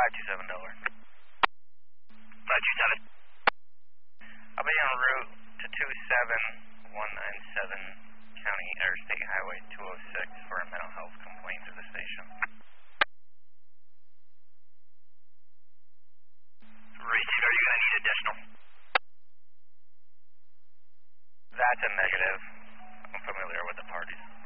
527 Delaware. 527. I'll be en route to 27197 County Interstate Highway 206 for a mental health complaint to the station. Received. Are you going to need additional? That's a negative. I'm familiar with the parties.